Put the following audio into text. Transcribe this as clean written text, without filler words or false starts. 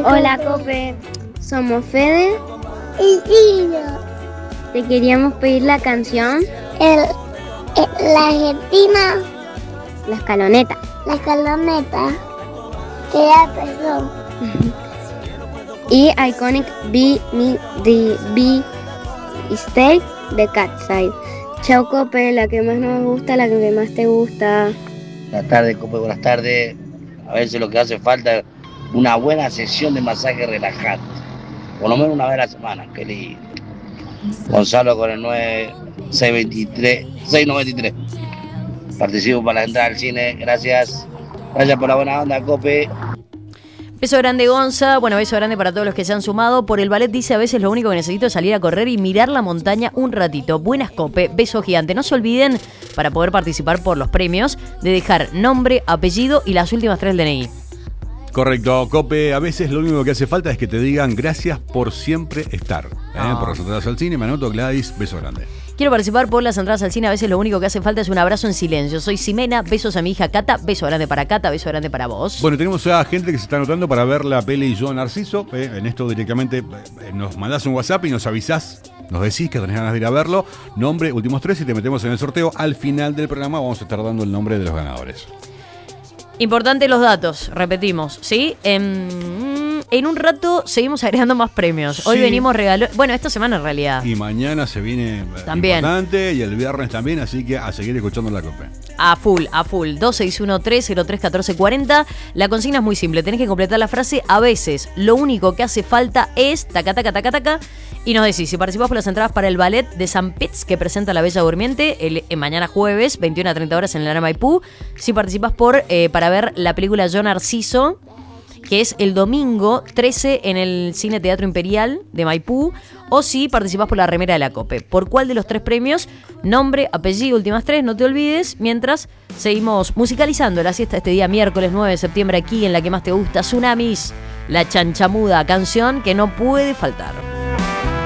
Hola, Cope. Somos Fede y Gino. Te queríamos pedir la canción La Argentina. La Escaloneta. La Escaloneta. Que ya empezó. Y Iconic Be Me The Be Stay de Catside. Chao, Cope, la que más nos gusta, la que más te gusta. Buenas tardes, Cope, buenas tardes. A veces lo que hace falta es una buena sesión de masaje relajante. Por lo menos una vez a la semana, qué lindo. Gonzalo con el 693. Participo para la entrada al cine, gracias. Gracias por la buena onda, Cope. Beso grande, Gonza. Bueno, beso grande para todos los que se han sumado. Por el ballet dice, a veces lo único que necesito es salir a correr y mirar la montaña un ratito. Buenas, Cope. Beso gigante. No se olviden, para poder participar por los premios, de dejar nombre, apellido y las últimas 3 del DNI. Correcto, Cope. A veces lo único que hace falta es que te digan gracias por siempre estar. Por las entradas al cine. Me anoto, Gladys. Beso grande. Quiero participar por las entradas al cine. A veces lo único que hace falta es un abrazo en silencio. Soy Ximena. Besos a mi hija Cata. Beso grande para Cata. Beso grande para vos. Bueno, tenemos a gente que se está anotando para ver la peli Yo Narciso. En esto directamente nos mandás un WhatsApp y nos avisás. Nos decís que tenés ganas de ir a verlo. Nombre, últimos 3 y te metemos en el sorteo. Al final del programa vamos a estar dando el nombre de los ganadores. Importante los datos, repetimos, ¿sí? En un rato seguimos agregando más premios. Hoy venimos regalando. Bueno, esta semana en realidad. Y mañana se viene también importante y el viernes también, así que a seguir escuchando la Cope. A full. 2613-031440. La consigna es muy simple. Tenés que completar la frase. A veces lo único que hace falta es taca, taca, taca, taca. Y nos decís si participás por las entradas para el ballet de San Pitts que presenta La Bella Durmiente mañana jueves, 21 a 30 horas en el Arena Maipú. Si participás para ver la película Yo Narciso, que es el domingo 13 en el Cine Teatro Imperial de Maipú, o si participás por la remera de la Cope. ¿Por cuál de los 3 premios? Nombre, apellido, últimas 3, no te olvides, mientras seguimos musicalizando la siesta este día miércoles 9 de septiembre aquí en la que más te gusta, Tsunamis, La Chanchamuda, canción que no puede faltar.